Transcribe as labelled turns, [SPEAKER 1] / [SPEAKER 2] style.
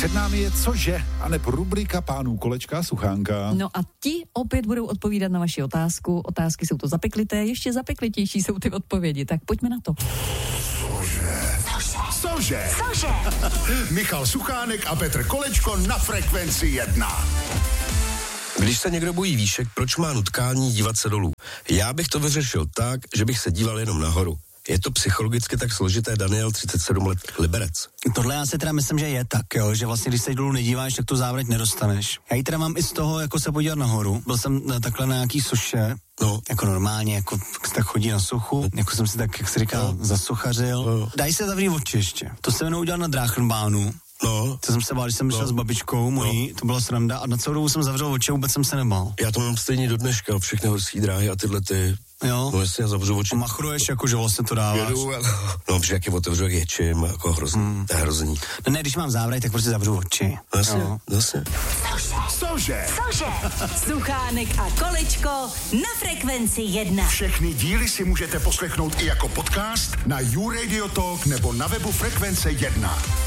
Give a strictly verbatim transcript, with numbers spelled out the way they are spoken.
[SPEAKER 1] Před námi je Cože, aneb rubrika pánů Kolečka a Suchánka.
[SPEAKER 2] No a ti opět budou odpovídat na vaši otázku. Otázky jsou to zapeklité, ještě zapeklitější jsou ty odpovědi. Tak pojďme na to.
[SPEAKER 1] Cože?
[SPEAKER 3] Cože? Cože? Michal Suchánek a Petr Kolečko na Frekvenci jedna.
[SPEAKER 4] Když se někdo bojí výšek, proč má nutkání dívat se dolů? Já bych to vyřešil tak, že bych se díval jenom nahoru. Je to psychologicky tak složité, Daniel, třicet sedm let, Liberec.
[SPEAKER 5] Tohle já si teda myslím, že je tak, jo, že vlastně když se dolů nedíváš, tak tu závrať nedostaneš. Já ji teda mám i z toho, jako se podívat nahoru. Byl jsem na, takhle na nějaký suše, no. Jako normálně, jako se tak chodí na suchu, jako jsem si tak, jak se říká, no. zasuchařil. No. Daj se zavřít oči ještě. To jsem jenom udělal na Drachenbahnu. No. To jsem se bál, když jsem no. šel s babičkou mojí, no. To byla sranda a na celou dobu jsem zavřel oči, vůbec jsem se nebál.
[SPEAKER 4] Já to mám stejně do dneška, všechny horský dráhy a tyhle ty.
[SPEAKER 5] Jo.
[SPEAKER 4] No jestli já zavřu oči.
[SPEAKER 5] Machruješ, jako že vlastně to dáváš.
[SPEAKER 4] Jedu, no, protože jak je otevřu, jak ječím, jako hrozný, hmm. to je hrozný.
[SPEAKER 5] No ne, když mám závrať, tak prostě zavřu oči.
[SPEAKER 4] Zase, zase.
[SPEAKER 3] Cože?
[SPEAKER 6] Cože? Suchánek a Kolečko na Frekvenci jedna.
[SPEAKER 3] Všechny díly si můžete poslechnout i jako podcast na YouRadio Talk nebo na webu Frekvence jedna.